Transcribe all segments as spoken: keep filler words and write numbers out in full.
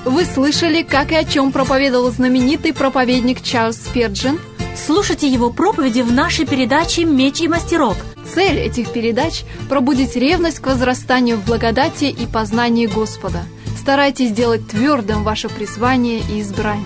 Вы слышали, как и о чем проповедовал знаменитый проповедник Чарльз Спирджин? Слушайте его проповеди в нашей передаче «Меч и мастерок». Цель этих передач – пробудить ревность к возрастанию в благодати и познании Господа. Старайтесь сделать твердым ваше призвание и избрание.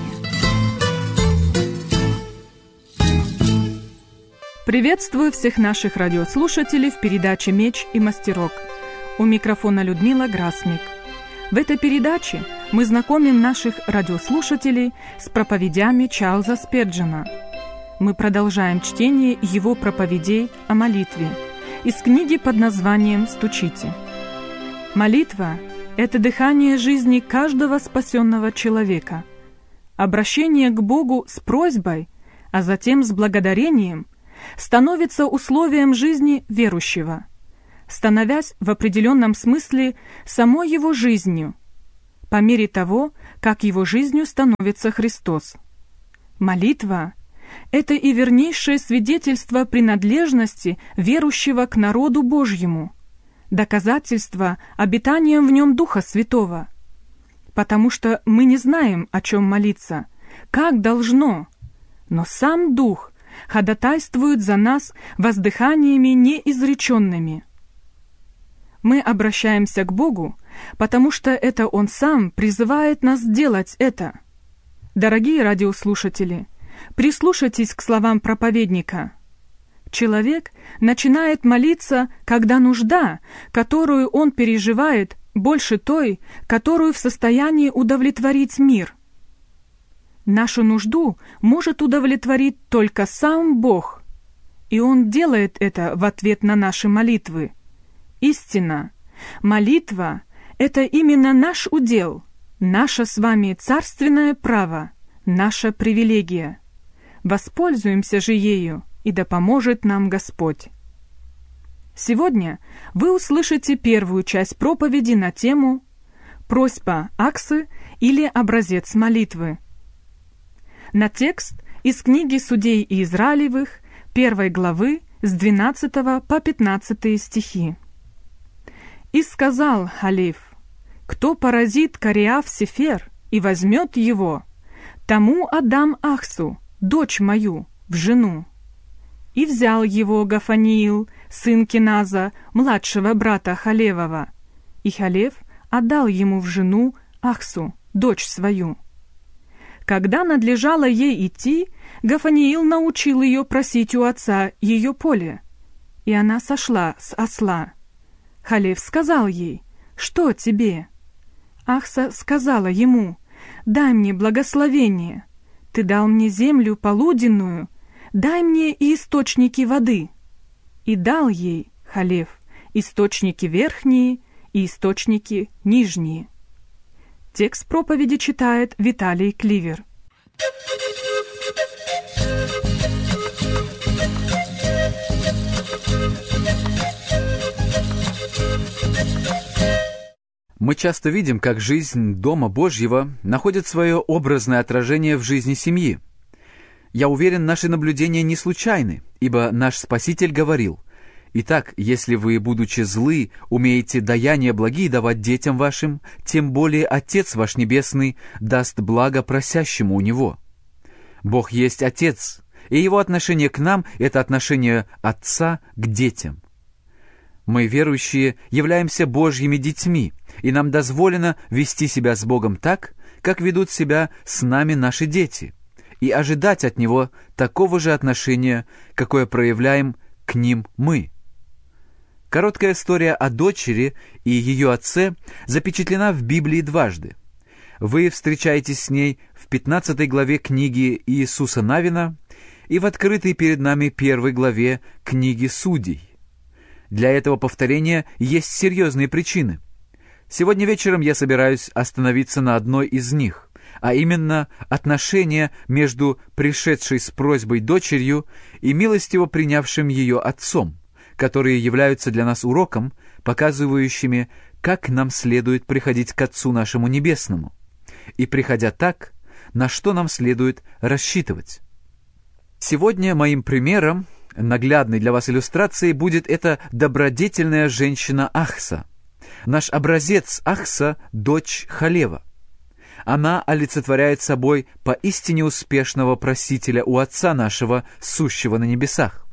Приветствую всех наших радиослушателей в передаче «Меч и мастерок». У микрофона Людмила Грасмик. В этой передаче мы знакомим наших радиослушателей с проповедями Чарльза Спирджина. Мы продолжаем чтение его проповедей о молитве из книги под названием «Стучите». Молитва – это дыхание жизни каждого спасенного человека. Обращение к Богу с просьбой, а затем с благодарением – становится условием жизни верующего, становясь в определенном смысле самой его жизнью, по мере того, как его жизнью становится Христос. Молитва – это и вернейшее свидетельство принадлежности верующего к народу Божьему, доказательство обитанием в нем Духа Святого, потому что мы не знаем, о чем молиться, как должно, но сам Дух ходатайствует за нас воздыханиями неизреченными. Мы обращаемся к Богу, потому что это Он Сам призывает нас делать это. Дорогие радиослушатели, прислушайтесь к словам проповедника. Человек начинает молиться, когда нужда, которую он переживает, больше той, которую в состоянии удовлетворить мир. Нашу нужду может удовлетворить только сам Бог, и Он делает это в ответ на наши молитвы. Истина, молитва — это именно наш удел, наше с вами царственное право, наша привилегия. Воспользуемся же ею, и да поможет нам Господь. Сегодня вы услышите первую часть проповеди на тему «Просьба Ахсы» или «Образец молитвы». На текст из книги Судей Израилевых, первой главы, с двенадцатого по пятнадцатый стихи. «И сказал Халев: кто поразит Кариав-Сефер и возьмет его, тому отдам Ахсу, дочь мою, в жену. И взял его Гафаниил, сын Киназа, младшего брата Халевова, и Халев отдал ему в жену Ахсу, дочь свою. Когда надлежало ей идти, Гафаниил научил ее просить у отца ее поле, и она сошла с осла. Халев сказал ей: что тебе? Ахса сказала ему: дай мне благословение, ты дал мне землю полуденную, дай мне и источники воды. И дал ей Халев источники верхние и источники нижние. Текст проповеди читает Виталий Кливер. Мы часто видим, как жизнь Дома Божьего находит свое образное отражение в жизни семьи. Я уверен, наши наблюдения не случайны, ибо наш Спаситель говорил: «Итак, если вы, будучи злы, умеете даяния благие давать детям вашим, тем более Отец ваш Небесный даст благо просящему у Него». Бог есть Отец, и Его отношение к нам — это отношение Отца к детям. Мы, верующие, являемся Божьими детьми, и нам дозволено вести себя с Богом так, как ведут себя с нами наши дети, и ожидать от Него такого же отношения, какое проявляем к ним мы. Короткая история о дочери и ее отце запечатлена в Библии дважды. Вы встречаетесь с ней в пятнадцатой главе книги Иисуса Навина и в открытой перед нами первой главе книги Судей. Для этого повторения есть серьезные причины. Сегодня вечером я собираюсь остановиться на одной из них, а именно отношения между пришедшей с просьбой дочерью и милостиво принявшим ее отцом, которые являются для нас уроком, показывающими, как нам следует приходить к Отцу нашему Небесному, и, приходя так, на что нам следует рассчитывать. Сегодня моим примером, наглядной для вас иллюстрацией, будет эта добродетельная женщина Ахса. Наш образец Ахса — дочь Халева. Она олицетворяет собой поистине успешного просителя у Отца нашего, сущего на небесах.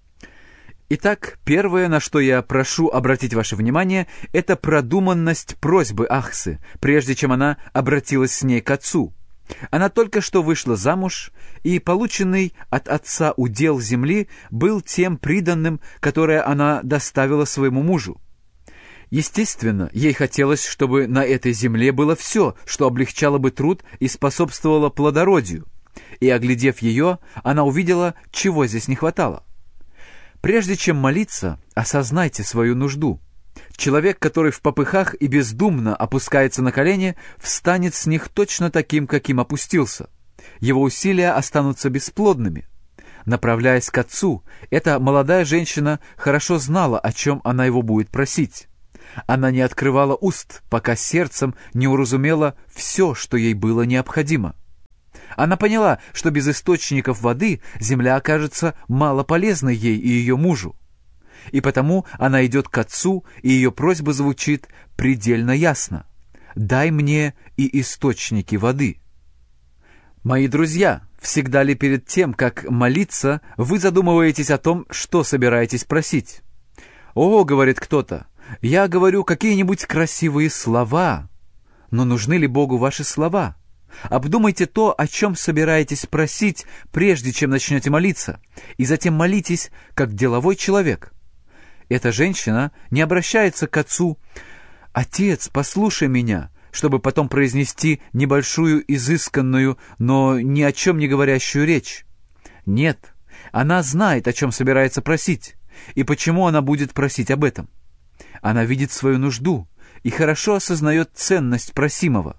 Итак, первое, на что я прошу обратить ваше внимание, это продуманность просьбы Ахсы, прежде чем она обратилась с ней к отцу. Она только что вышла замуж, и полученный от отца удел земли был тем приданным, которое она доставила своему мужу. Естественно, ей хотелось, чтобы на этой земле было все, что облегчало бы труд и способствовало плодородию. И, оглядев ее, она увидела, чего здесь не хватало. Прежде чем молиться, осознайте свою нужду. Человек, который в попыхах и бездумно опускается на колени, встанет с них точно таким, каким опустился. Его усилия останутся бесплодными. Направляясь к отцу, эта молодая женщина хорошо знала, о чем она его будет просить. Она не открывала уст, пока сердцем не уразумела все, что ей было необходимо. Она поняла, что без источников воды земля окажется мало полезной ей и ее мужу. И потому она идет к отцу, и ее просьба звучит предельно ясно: «Дай мне и источники воды». Мои друзья, всегда ли перед тем, как молиться, вы задумываетесь о том, что собираетесь просить? «О, — говорит кто-то, — я говорю какие-нибудь красивые слова». Но нужны ли Богу ваши слова? Обдумайте то, о чем собираетесь просить, прежде чем начнете молиться, и затем молитесь, как деловой человек. Эта женщина не обращается к отцу: «Отец, послушай меня», чтобы потом произнести небольшую, изысканную, но ни о чем не говорящую речь. Нет, она знает, о чем собирается просить, и почему она будет просить об этом. Она видит свою нужду и хорошо осознает ценность просимого.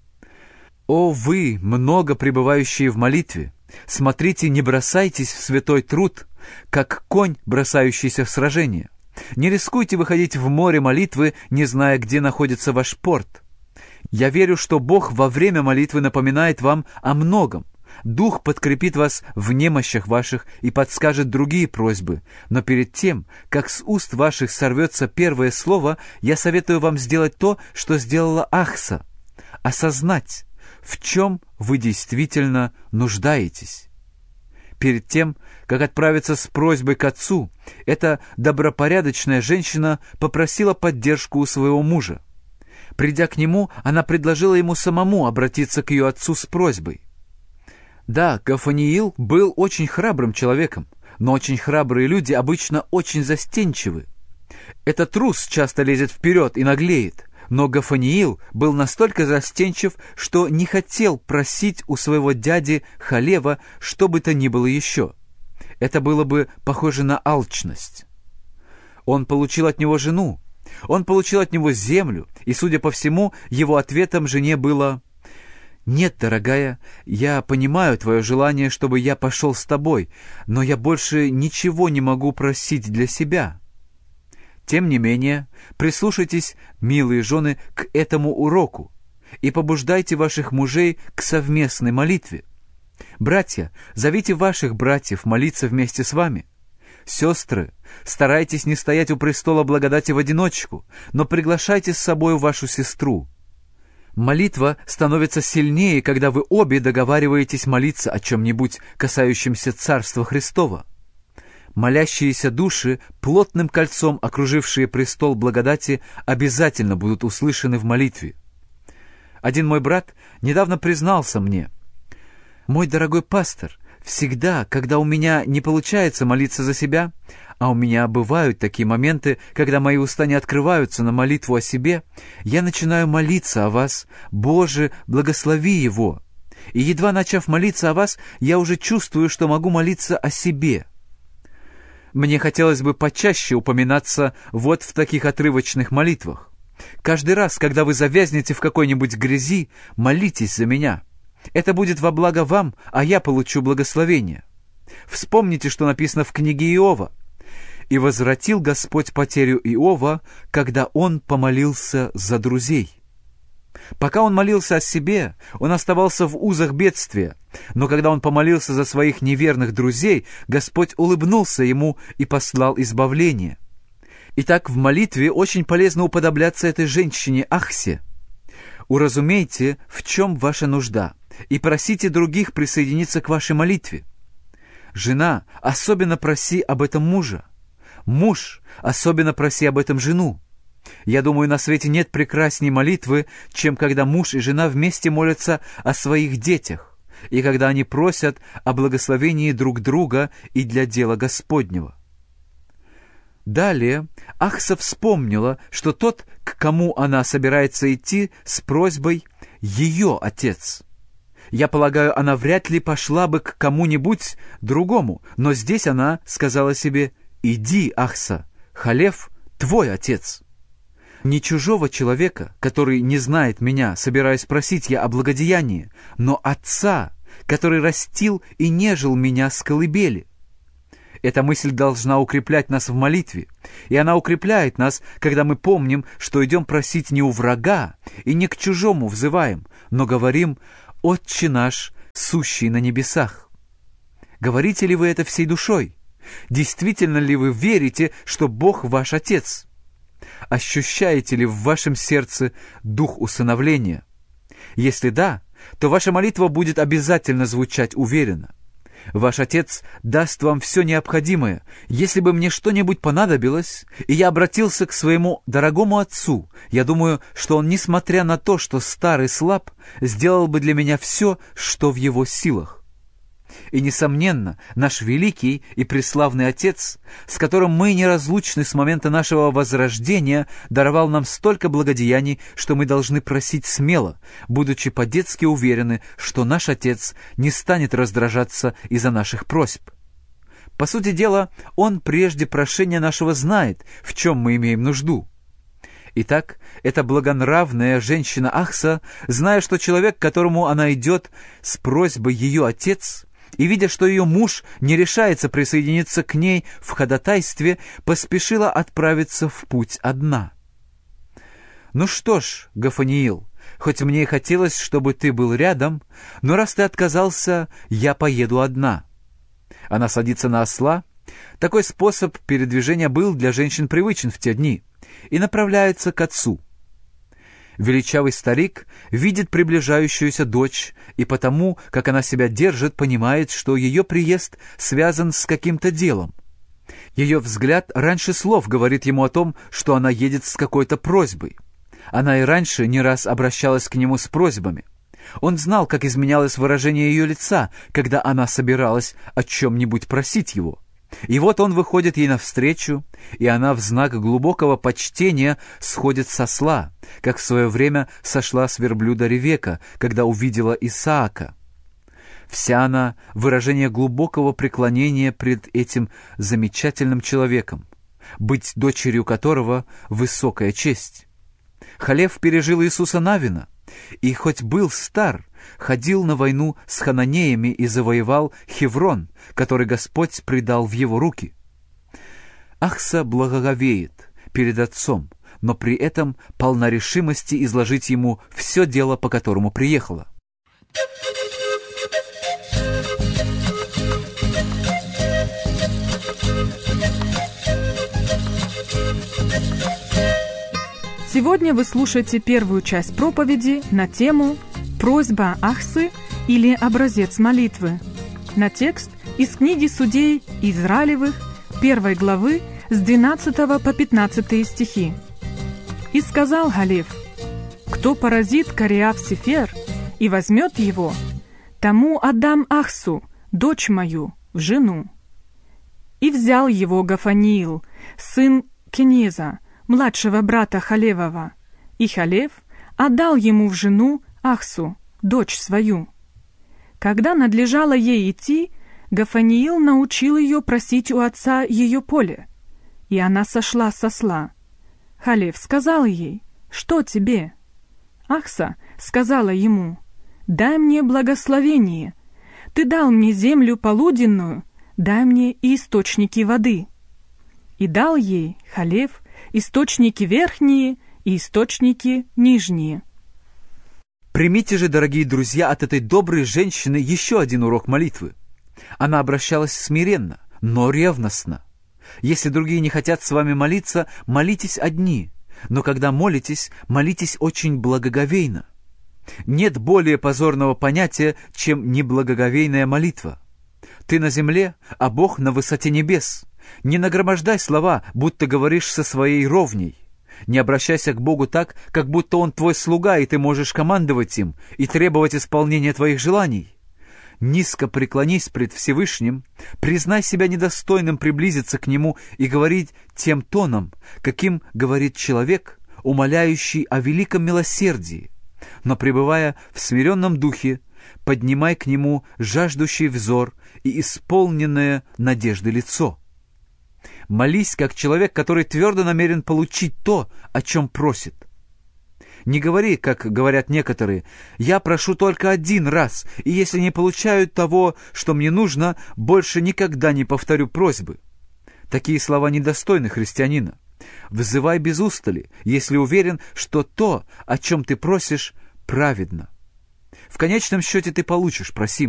О вы, много пребывающие в молитве, смотрите, не бросайтесь в святой труд, как конь, бросающийся в сражение. Не рискуйте выходить в море молитвы, не зная, где находится ваш порт. Я верю, что Бог во время молитвы напоминает вам о многом. Дух подкрепит вас в немощах ваших и подскажет другие просьбы. Но перед тем, как с уст ваших сорвется первое слово, я советую вам сделать то, что сделала Ахса — осознать, в чем вы действительно нуждаетесь. Перед тем, как отправиться с просьбой к отцу, эта добропорядочная женщина попросила поддержку у своего мужа. Придя к нему, она предложила ему самому обратиться к ее отцу с просьбой. Да, Гафаниил был очень храбрым человеком, но очень храбрые люди обычно очень застенчивы. Этот трус часто лезет вперед и наглеет, но Гафаниил был настолько застенчив, что не хотел просить у своего дяди Халева что бы то ни было еще. Это было бы похоже на алчность. Он получил от него жену, он получил от него землю, и, судя по всему, его ответом жене было: «Нет, дорогая, я понимаю твое желание, чтобы я пошел с тобой, но я больше ничего не могу просить для себя». Тем не менее, прислушайтесь, милые жены, к этому уроку и побуждайте ваших мужей к совместной молитве. Братья, зовите ваших братьев молиться вместе с вами. Сестры, старайтесь не стоять у престола благодати в одиночку, но приглашайте с собой вашу сестру. Молитва становится сильнее, когда вы обе договариваетесь молиться о чем-нибудь, касающемся Царства Христова. Молящиеся души, плотным кольцом окружившие престол благодати, обязательно будут услышаны в молитве. Один мой брат недавно признался мне: «Мой дорогой пастор, всегда, когда у меня не получается молиться за себя, а у меня бывают такие моменты, когда мои уста не открываются на молитву о себе, я начинаю молиться о вас: Боже, благослови его. И едва начав молиться о вас, я уже чувствую, что могу молиться о себе». Мне хотелось бы почаще упоминаться вот в таких отрывочных молитвах. Каждый раз, когда вы завязнете в какой-нибудь грязи, молитесь за меня. Это будет во благо вам, а я получу благословение. Вспомните, что написано в книге Иова. «И возвратил Господь потерю Иова, когда он помолился за друзей». Пока он молился о себе, он оставался в узах бедствия, но когда он помолился за своих неверных друзей, Господь улыбнулся ему и послал избавление. Итак, в молитве очень полезно уподобляться этой женщине Ахсе. уразумейте, в чем ваша нужда, и просите других присоединиться к вашей молитве. Жена, особенно проси об этом мужа. Муж, особенно проси об этом жену. Я думаю, на свете нет прекрасней молитвы, чем когда муж и жена вместе молятся о своих детях, и когда они просят о благословении друг друга и для дела Господнего. Далее Ахса вспомнила, что тот, к кому она собирается идти с просьбой, ее отец. Я полагаю, она вряд ли пошла бы к кому-нибудь другому, но здесь она сказала себе: «Иди, Ахса, Халев твой отец». Не чужого человека, который не знает меня, собираюсь просить я о благодеянии, но отца, который растил и нежил меня с колыбели. Эта мысль должна укреплять нас в молитве, и она укрепляет нас, когда мы помним, что идем просить не у врага и не к чужому взываем, но говорим: «Отче наш, сущий на небесах». Говорите ли вы это всей душой? Действительно ли вы верите, что Бог ваш Отец? Ощущаете ли в вашем сердце дух усыновления? Если да, то ваша молитва будет обязательно звучать уверенно. Ваш Отец даст вам все необходимое. Если бы мне что-нибудь понадобилось, и я обратился к своему дорогому Отцу, я думаю, что Он, несмотря на то, что стар и слаб, сделал бы для меня все, что в Его силах. И, несомненно, наш великий и преславный Отец, с которым мы неразлучны с момента нашего возрождения, даровал нам столько благодеяний, что мы должны просить смело, будучи по-детски уверены, что наш Отец не станет раздражаться из-за наших просьб. По сути дела, Он прежде прошения нашего знает, в чем мы имеем нужду. Итак, эта благонравная женщина Ахса, зная, что человек, к которому она идет с просьбой ее отец, и, видя, что ее муж не решается присоединиться к ней в ходатайстве, поспешила отправиться в путь одна. «Ну что ж, Гафаниил, хоть мне и хотелось, чтобы ты был рядом, но раз ты отказался, я поеду одна». Она садится на осла. Такой способ передвижения был для женщин привычен в те дни, и направляется к отцу. Величавый старик видит приближающуюся дочь, и потому, как она себя держит, понимает, что ее приезд связан с каким-то делом. Ее взгляд раньше слов говорит ему о том, что она едет с какой-то просьбой. Она и раньше не раз обращалась к нему с просьбами. Он знал, как изменялось выражение ее лица, когда она собиралась о чем-нибудь просить его. И вот он выходит ей навстречу, и она в знак глубокого почтения сходит с осла, как в свое время сошла с верблюда Ревека, когда увидела Исаака. Вся она — выражение глубокого преклонения пред этим замечательным человеком, быть дочерью которого — высокая честь. Халев пережил Иисуса Навина, и хоть был стар, ходил на войну с хананеями и завоевал Хеврон, который Господь предал в его руки. Ахса благоговеет перед отцом, но при этом полна решимости изложить ему все дело, по которому приехала. Сегодня вы слушаете первую часть проповеди на тему «Просьба Ахсы» или «Образец молитвы» на текст из книги Судей Израилевых, первой главы, с двенадцатого по пятнадцатый стихи. «И сказал Халев: кто поразит Кариав Сефер и возьмет его, тому отдам Ахсу, дочь мою, в жену. И взял его Гафаниил, сын Кенеза, младшего брата Халевова, и Халев отдал ему в жену Ахсу, дочь свою. Когда надлежало ей идти, Гафаниил научил ее просить у отца ее поле, и она сошла с осла. Халев сказал ей: что тебе? Ахса сказала ему: дай мне благословение, ты дал мне землю полуденную, дай мне и источники воды. И дал ей Халев источники верхние и источники нижние. Примите же, дорогие друзья, от этой доброй женщины еще один урок молитвы. Она обращалась смиренно, но ревностно. Если другие не хотят с вами молиться, молитесь одни, но когда молитесь, молитесь очень благоговейно. Нет более позорного понятия, чем неблагоговейная молитва. Ты на земле, а Бог на высоте небес. Не нагромождай слова, будто говоришь со своей ровней. Не обращайся к Богу так, как будто Он твой слуга, и ты можешь командовать им и требовать исполнения твоих желаний. Низко преклонись пред Всевышним, признай себя недостойным приблизиться к Нему и говорить тем тоном, каким говорит человек, умоляющий о великом милосердии, но, пребывая в смиренном духе, поднимай к Нему жаждущий взор и исполненное надежды лицо. Молись, как человек, который твердо намерен получить то, о чем просит. Не говори, как говорят некоторые: «Я прошу только один раз, и если не получаю того, что мне нужно, больше никогда не повторю просьбы». Такие слова недостойны христианина. Взывай без устали, если уверен, что то, о чем ты просишь, праведно. В конечном счете ты получишь просимое.